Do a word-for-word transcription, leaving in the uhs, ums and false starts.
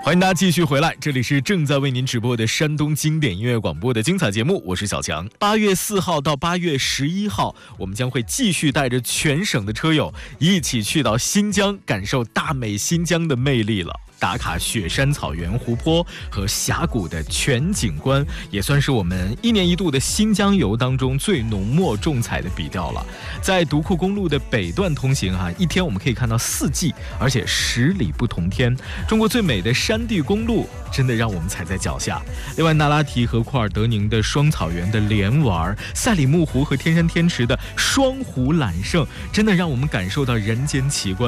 欢迎大家继续回来，这里是正在为您直播的山东经典音乐广播的精彩节目，我是小强。八月四号到八月十一号，我们将会继续带着全省的车友一起去到新疆，感受大美新疆的魅力了。打卡雪山、草原、湖泊和峡谷的全景观，也算是我们一年一度的新疆游当中最浓墨重彩的笔调了。在独库公路的北段通行啊，一天我们可以看到四季，而且十里不同天。中国最美的山地公路真的让我们踩在脚下。另外，那拉提和库尔德宁的双草原的连玩，赛里木湖和天山天池的双湖揽胜，真的让我们感受到人间奇观。